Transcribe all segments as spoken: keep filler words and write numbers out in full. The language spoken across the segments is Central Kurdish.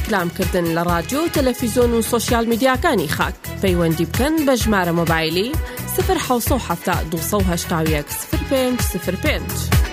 ڕیکلامکردن لە ڕادیۆ، تەلەڤیزۆن و سۆشیال میدیاکانی خاک. پەیوەندی بکەن بە ژمارە مۆبایلی صفر حوت هەفتا دوو هەشتا و یەک صفر پێنج صفر پێنج.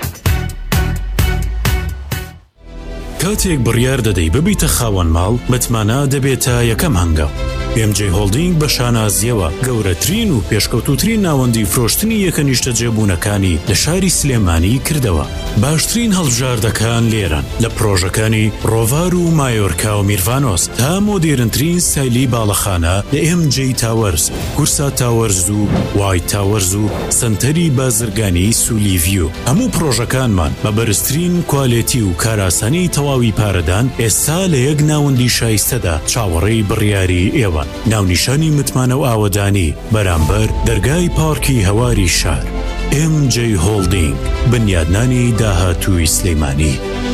کاتێک بڕیار دەدەی ببیتە خاوەن ماڵ، متمانە دەبێتە یەکەم هەنگاو. ئێم جێ هۆڵدینگ بە شانازیەوە گەورەترین و پێشکەوتوترین ناوەندی فرۆشتنی یەکەنیشتە جێبوونەکانی لە شاری سلێمانی کردەوە. باشترین هەڵبژاردەکان لێرن لە پرۆژەکانی ڕۆڤار و مایۆرکا و میرڤانۆس تا مۆدێرنترین سایلی باڵەخانە لە ئێم جێ تاوەرز، کورسا تاوەرز و وایت تاوەرز و سنتەری بازرگانی سولیڤیو. هەموو پرۆژەکانمان بە بەرزترین کوالێتی و کاراسانی تەواوی پارەدان ئێستا لە یەک ناوەندی شایستەدا چاوەڕێی بڕیاری ئێوە. ناونیشانی متمانە و ئاوەدانی بەرامبەر دەرگای پارکی هەواری شار. ئێم جێ هۆڵدینگ، بنیادنانی داهاتووی سلێمانی.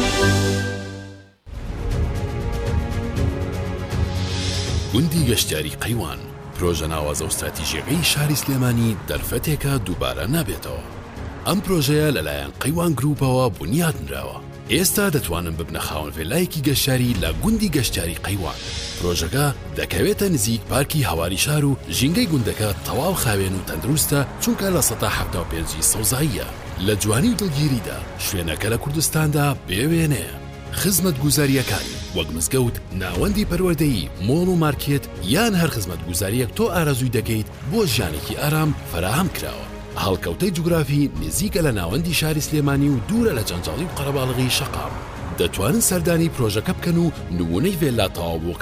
گوندی گەشتیاری قەیوان، پرۆژە ناوازە و استراتیژیەکەی شاری سلێمانی دەرفەتێکە دووبارە نابێتەوە. ئەم پرۆژەیە لەلایەن قەیوان گروپەوە بنیادنراوە. ئێستا دەتوانن ببنە خاوەن ڤێلایەکی گەشتیاری لە گوندی گەشتیاری قەیوان. پرۆژەکە دەکەوێتە نزیک پارکی هەواری شار و ژینگەی گوندەکە تەواو خاوێن و تەندروستە، چونکە لە سەدا حەوتا و پێنجی سەوزاییە. لە جوانی و دڵگیریدا شوێنەکە لە کوردستاندا بێوێنەیە. خزمەت گوزاریەکانی وەک مزگەوت، ناوەندی پەروەردەیی، مۆڵ و مارکێت یان هەر خزمەت گوزاریەک تۆ ئارەزووی دەکەیت بۆ ژیانێکی ئارام فراهم کراوە. هەڵکەوتەی جوگرافی نزیکە لە ناوەندی شاری سلێمانی و دوورە لە جەنجاڵی و قەرەباڵغی شەقام. دەتوانن سەردانی پرۆژەکە بکەن و نمونەی ڤێلا تەواو بۆ